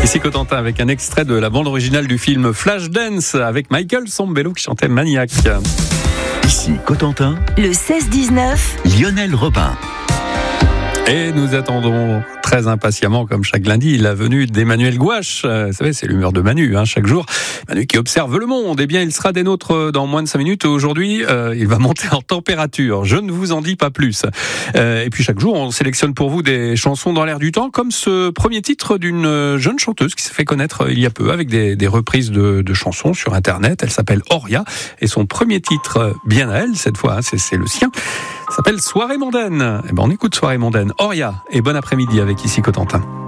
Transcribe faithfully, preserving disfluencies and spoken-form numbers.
Ici Cotentin avec un extrait de la bande originale du film Flashdance avec Michael Sambello qui chantait Maniac. Ici Cotentin, le seize dix-neuf, Lionel Robin. Et nous attendons très impatiemment, comme chaque lundi, la venue d'Emmanuel Gouache. Vous savez, c'est l'humeur de Manu, hein, chaque jour. Manu qui observe le monde. Eh bien, il sera des nôtres dans moins de cinq minutes. Aujourd'hui, euh, il va monter en température. Je ne vous en dis pas plus. Euh, et puis, chaque jour, on sélectionne pour vous des chansons dans l'air du temps, comme ce premier titre d'une jeune chanteuse qui s'est fait connaître il y a peu avec des, des reprises de, de chansons sur Internet. Elle s'appelle Auria. Et son premier titre, bien à elle, cette fois, hein, c'est, c'est le sien, s'appelle Soirée mondaine. Eh ben, on écoute Soirée mondaine. Auria, et bon après-midi avec Ici Cotentin.